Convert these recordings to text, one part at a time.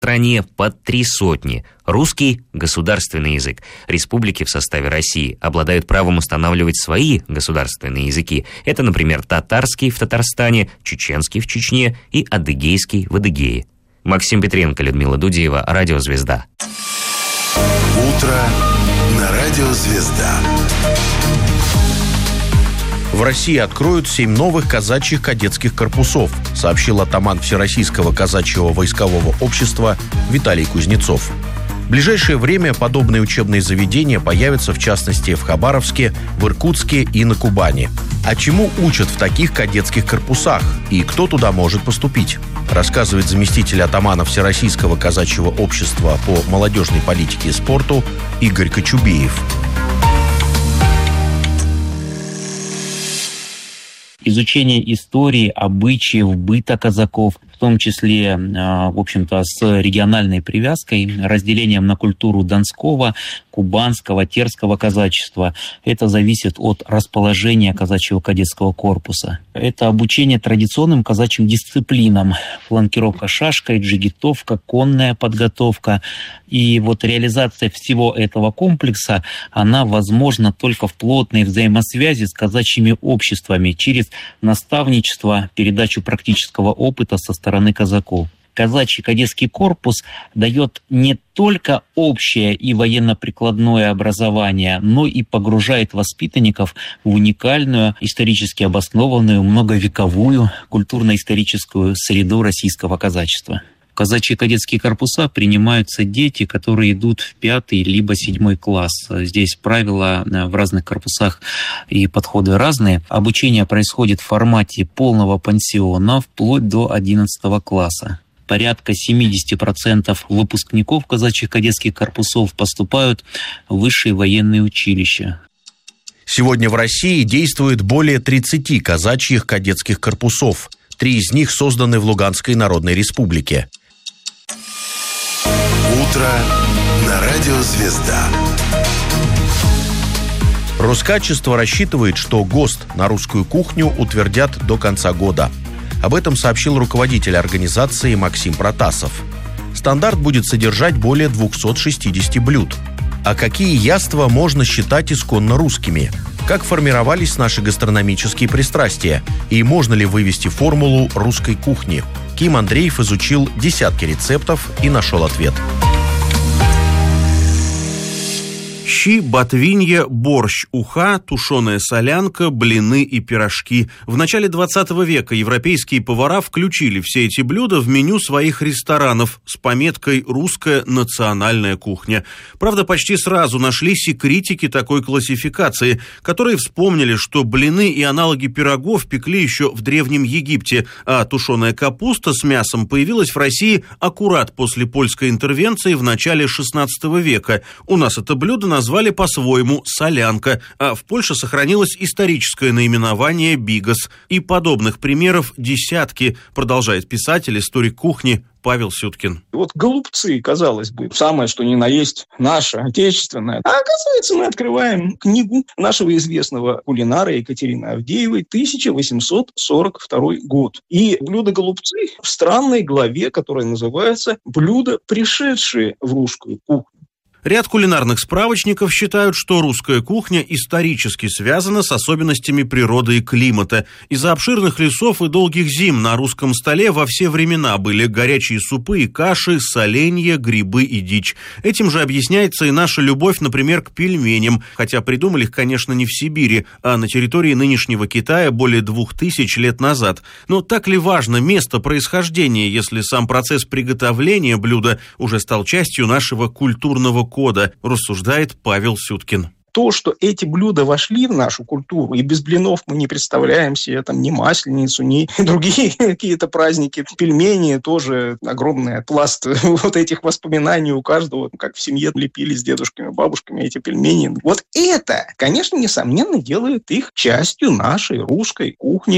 стране под 300. Русский – государственный язык. Республики в составе России обладают правом устанавливать свои государственные языки. Это, например, татарский в Татарстане, чеченский в Чечне и адыгейский в Адыгее. Максим Петренко, Людмила Дудеева, Радио «Звезда». Утро на Радио «Звезда». В России откроют 7 новых казачьих кадетских корпусов, сообщил атаман Всероссийского казачьего войскового общества Виталий Кузнецов. В ближайшее время подобные учебные заведения появятся, в частности, в Хабаровске, в Иркутске и на Кубани. А чему учат в таких кадетских корпусах и кто туда может поступить, рассказывает заместитель атамана Всероссийского казачьего общества по молодежной политике и спорту Игорь Кочубеев. Изучение истории, обычаев, быта казаков, в том числе, в общем-то, с региональной привязкой, разделением на культуру донского, кубанского, терского казачества. Это зависит от расположения казачьего кадетского корпуса. Это обучение традиционным казачьим дисциплинам. Фланкировка шашкой, джигитовка, конная подготовка. И вот реализация всего этого комплекса, она возможна только в плотной взаимосвязи с казачьими обществами через наставничество, передачу практического опыта со стороны казаков. Казачий кадетский корпус дает не только общее и военно-прикладное образование, но и погружает воспитанников в уникальную, исторически обоснованную, многовековую культурно-историческую среду российского казачества. В казачьи кадетские корпуса принимаются дети, которые идут в 5 либо 7 класс. Здесь правила в разных корпусах и подходы разные. Обучение происходит в формате полного пансиона вплоть до 11 класса. Порядка 70% выпускников казачьих кадетских корпусов поступают в высшие военные училища. Сегодня в России действует более 30 казачьих кадетских корпусов. 3 из них созданы в Луганской Народной Республике. Утро на Радио «Звезда». Роскачество рассчитывает, что ГОСТ на русскую кухню утвердят до конца года. Об этом сообщил руководитель организации Максим Протасов. Стандарт будет содержать более 260 блюд. А какие яства можно считать исконно русскими? Как формировались наши гастрономические пристрастия? И можно ли вывести формулу русской кухни? Ким Андреев изучил десятки рецептов и нашел ответ. Щи, ботвинья, борщ, уха, тушеная солянка, блины и пирожки. В начале 20 века европейские повара включили все эти блюда в меню своих ресторанов с пометкой «Русская национальная кухня». Правда, почти сразу нашлись и критики такой классификации, которые вспомнили, что блины и аналоги пирогов пекли еще в Древнем Египте, а тушеная капуста с мясом появилась в России аккурат после польской интервенции в начале 16 века. У нас это блюдо назвали по-своему солянка, а в Польше сохранилось историческое наименование бигос. И подобных примеров десятки, продолжает писатель, историк кухни Павел Сюткин. Вот голубцы, казалось бы, самое что ни на есть наше, отечественное. А оказывается, мы открываем книгу нашего известного кулинара Екатерины Авдеевой, 1842 год. И блюдо голубцы в странной главе, которая называется «Блюда, пришедшие в русскую кухню». Ряд кулинарных справочников считают, что русская кухня исторически связана с особенностями природы и климата. Из-за обширных лесов и долгих зим на русском столе во все времена были горячие супы и каши, соленья, грибы и дичь. Этим же объясняется и наша любовь, например, к пельменям, хотя придумали их, конечно, не в Сибири, а на территории нынешнего Китая более 2000 лет назад. Но так ли важно место происхождения, если сам процесс приготовления блюда уже стал частью нашего культурного кода, рассуждает Павел Сюткин. То, что эти блюда вошли в нашу культуру, и без блинов мы не представляем себе там ни Масленицу, ни другие какие-то праздники. Пельмени тоже огромный пласт вот этих воспоминаний у каждого, как в семье лепили с дедушками, бабушками эти пельмени. Вот это, конечно, несомненно, делает их частью нашей русской кухни.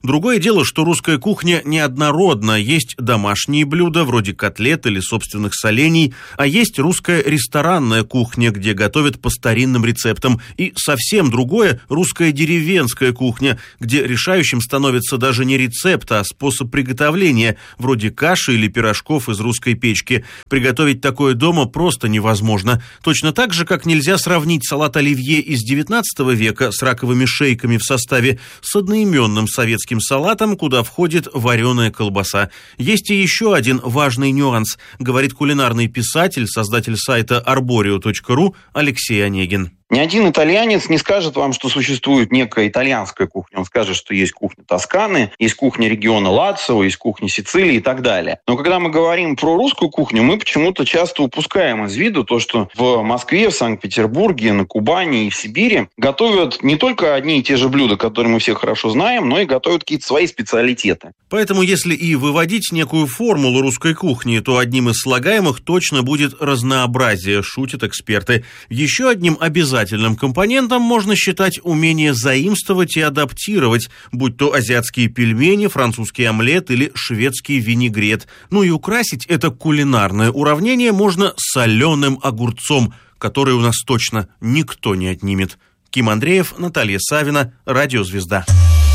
Другое дело, что русская кухня неоднородна. Есть домашние блюда, вроде котлет или собственных солений, а есть русская ресторанная кухня, где готовят по старинным рецептам. И совсем другое – русская деревенская кухня, где решающим становится даже не рецепт, а способ приготовления, вроде каши или пирожков из русской печки. Приготовить такое дома просто невозможно. Точно так же, как нельзя сравнить салат оливье из XIX века с раковыми шейками в составе с одноименным советским салатом, куда входит вареная колбаса. Есть и еще один важный нюанс, говорит кулинарный писатель, создатель сайта arborio.ru Алексей Онегин. Ни один итальянец не скажет вам, что существует некая итальянская кухня. Он скажет, что есть кухня Тосканы, есть кухня региона Лацио, есть кухня Сицилии и так далее. Но когда мы говорим про русскую кухню, мы почему-то часто упускаем из виду то, что в Москве, в Санкт-Петербурге, на Кубани и в Сибири готовят не только одни и те же блюда, которые мы все хорошо знаем, но и готовят какие-то свои специалитеты. Поэтому если и выводить некую формулу русской кухни, то одним из слагаемых точно будет разнообразие, шутят эксперты. Еще одним обязательным компонентом можно считать умение заимствовать и адаптировать, будь то азиатские пельмени, французский омлет или шведский винегрет. Ну и украсить это кулинарное уравнение можно соленым огурцом, который у нас точно никто не отнимет. Ким Андреев, Наталья Савина, Радио Звезда.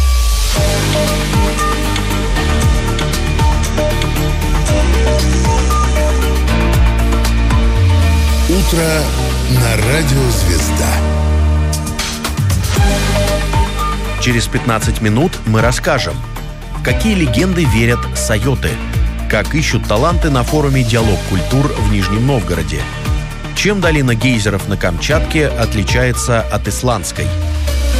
Утро на Радио Звезда. Через 15 минут мы расскажем, в какие легенды верят сайоты, как ищут таланты на форуме «Диалог культур» в Нижнем Новгороде, чем долина гейзеров на Камчатке отличается от исландской,